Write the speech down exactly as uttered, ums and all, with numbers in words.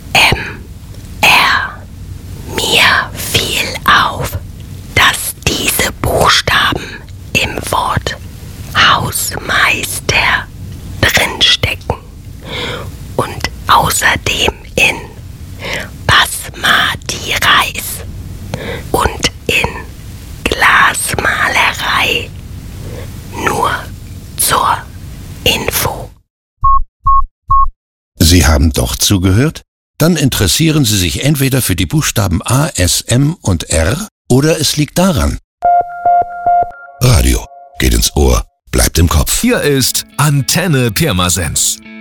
M, R. Mir fiel auf, dass diese Buchstaben im Wort Hausmeister drinstecken und außerdem in Basmati Reis und in Glasmalerei. Nur zur Info. Sie haben doch zugehört? Dann interessieren Sie sich entweder für die Buchstaben A, S, M und R oder es liegt daran. Radio geht ins Ohr, bleibt im Kopf. Hier ist Antenne Pirmasens.